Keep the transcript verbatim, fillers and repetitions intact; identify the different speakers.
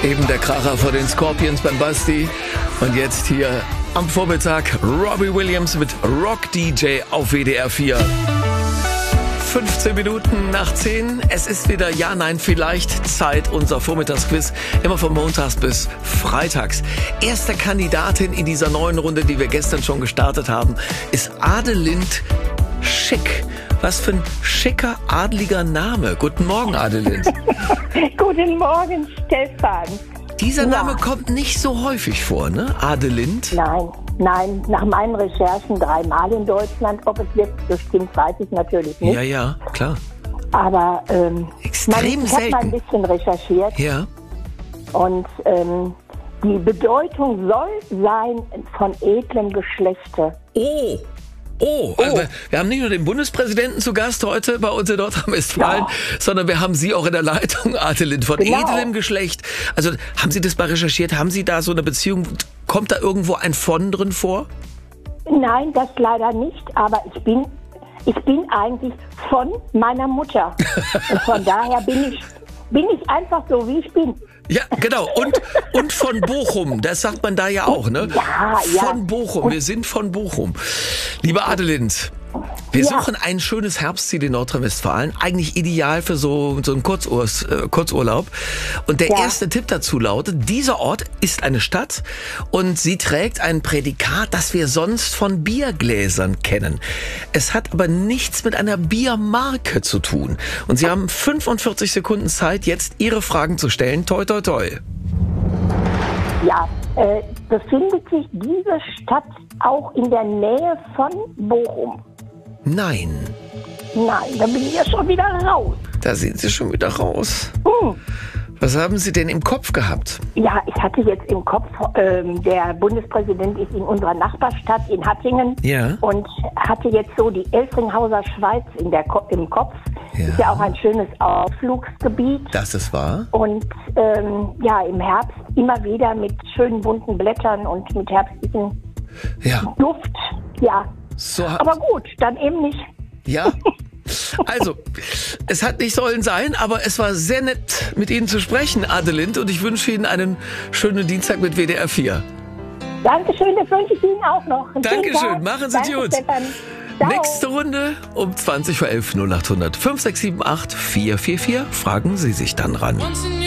Speaker 1: Eben der Kracher vor den Scorpions beim Basti. Und jetzt hier am Vormittag Robbie Williams mit Rock D J auf W D R vier. fünfzehn Minuten nach zehn. Es ist wieder Ja, Nein, Vielleicht Zeit, unser Vormittagsquiz. Immer von montags bis freitags. Erste Kandidatin in dieser neuen Runde, die wir gestern schon gestartet haben, ist Adelind Schick. Was für ein schicker, adliger Name. Guten Morgen, Adelind.
Speaker 2: Guten Morgen, Stefan.
Speaker 1: Dieser
Speaker 2: ja.
Speaker 1: Name kommt nicht so häufig vor, ne? Adelind?
Speaker 2: Nein, nein. Nach meinen Recherchen dreimal in Deutschland. Ob es wirklich so stimmt, weiß ich natürlich nicht.
Speaker 1: Ja, ja, klar.
Speaker 2: Aber ähm,
Speaker 1: Extrem
Speaker 2: man, ich habe mal ein
Speaker 1: selten.
Speaker 2: bisschen recherchiert.
Speaker 1: Ja.
Speaker 2: Und ähm, die Bedeutung soll sein von edlem Geschlechte.
Speaker 1: Oh. Oh,
Speaker 2: Oh.
Speaker 1: Also wir haben nicht nur den Bundespräsidenten zu Gast heute bei uns in Nordrhein-Westfalen,
Speaker 2: Ja.
Speaker 1: sondern wir haben Sie auch in der Leitung, Adelind, von
Speaker 2: Genau.
Speaker 1: edlem Geschlecht. Also haben Sie das mal recherchiert? Haben Sie da so eine Beziehung? Kommt da irgendwo ein von drin vor?
Speaker 2: Nein, das leider nicht. Aber ich bin, ich bin eigentlich von meiner Mutter. Und von daher bin ich, bin ich einfach so, wie ich bin.
Speaker 1: Ja, genau. Und, und von Bochum, das sagt man da ja auch, ne?
Speaker 2: Ja, ja.
Speaker 1: Von Bochum, wir sind von Bochum. Liebe Adelind, wir
Speaker 2: Ja.
Speaker 1: suchen ein schönes Herbstziel in Nordrhein-Westfalen, eigentlich ideal für so, so einen Kurzurs, äh, Kurzurlaub. Und der
Speaker 2: Ja.
Speaker 1: erste Tipp dazu lautet, dieser Ort ist eine Stadt und sie trägt ein Prädikat, das wir sonst von Biergläsern kennen. Es hat aber nichts mit einer Biermarke zu tun. Und Sie haben fünfundvierzig Sekunden Zeit, jetzt Ihre Fragen zu stellen. Toi, toi, toi.
Speaker 2: Ja, äh, befindet sich diese Stadt auch in der Nähe von Bochum?
Speaker 1: Nein,
Speaker 2: Nein, da bin ich ja schon wieder raus.
Speaker 1: da sind Sie schon wieder raus.
Speaker 2: Hm.
Speaker 1: Was haben Sie denn im Kopf gehabt?
Speaker 2: Ja, ich hatte jetzt im Kopf, ähm, der Bundespräsident ist in unserer Nachbarstadt in Hattingen
Speaker 1: Ja.
Speaker 2: und hatte jetzt so die Elfringhauser Schweiz in der Ko- im Kopf.
Speaker 1: Ja.
Speaker 2: Ist ja auch ein schönes Ausflugsgebiet.
Speaker 1: Das ist wahr.
Speaker 2: Und ähm, ja, im Herbst immer wieder mit schönen bunten Blättern und mit herbstlichem
Speaker 1: Ja.
Speaker 2: Duft. Ja,
Speaker 1: So,
Speaker 2: aber gut, dann eben nicht.
Speaker 1: ja. Also, es hat nicht sollen sein, aber es war sehr nett, mit Ihnen zu sprechen, Adelind, und ich wünsche Ihnen einen schönen Dienstag mit W D R vier.
Speaker 2: Dankeschön, das wünsche ich Ihnen auch noch. Einen schönen
Speaker 1: Dankeschön,
Speaker 2: Tag.
Speaker 1: machen Sie es
Speaker 2: Danke,
Speaker 1: gut.
Speaker 2: Stefan. Ciao.
Speaker 1: Nächste Runde um zwanzig vor elf null acht hundert fünf sechs sieben acht vier vier vier. Fragen Sie sich dann ran.
Speaker 3: Once in